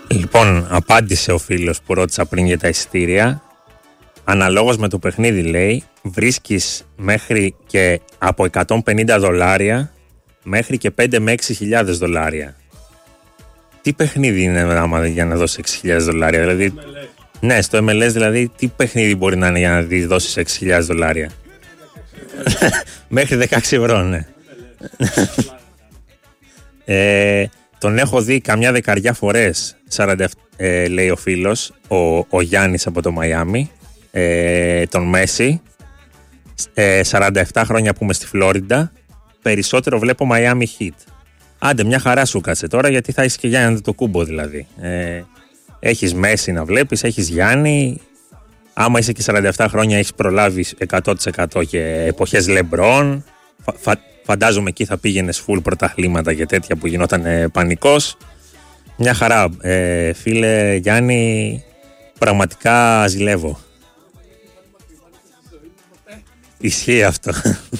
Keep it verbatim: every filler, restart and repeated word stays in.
Λοιπόν, απάντησε ο φίλος που ρώτησα πριν για τα εισιτήρια. Αναλόγως με το παιχνίδι, λέει, βρίσκεις μέχρι και από εκατόν πενήντα δολάρια μέχρι και πέντε με έξι χιλιάδες δολάρια. Τι παιχνίδι είναι άμα, για να δώσεις έξι χιλιάδες δολάρια? Δηλαδή, ναι, στο εμ ελ ες δηλαδή, τι παιχνίδι μπορεί να είναι για να δώσεις έξι χιλιάδες δολάρια? Μέχρι δεκαέξι ευρώ, ναι. ε, τον έχω δει καμιά δεκαριά φορές, σαράντα επτά, ε, λέει ο φίλος, ο, ο Γιάννης από το Μαϊάμι, ε, τον Μέση, ε, σαράντα επτά χρόνια που είμαι στη Φλόριντα, περισσότερο βλέπω Miami Heat. Άντε, μια χαρά σου κάτσε τώρα, γιατί θα έχεις και Γιάννη Αντετοκούμπο δηλαδή. Ε, έχεις Μέση να βλέπεις, έχεις Γιάννη. Άμα είσαι και σαράντα επτά χρόνια, έχεις προλάβει εκατό τοις εκατό και εποχές Λεμπρόν. Φα, φα, φαντάζομαι εκεί θα πήγαινες full πρωταθλήματα και τέτοια που γινόταν ε, πανικός. Μια χαρά. Ε, φίλε Γιάννη, πραγματικά ζηλεύω. Ισχύει αυτό.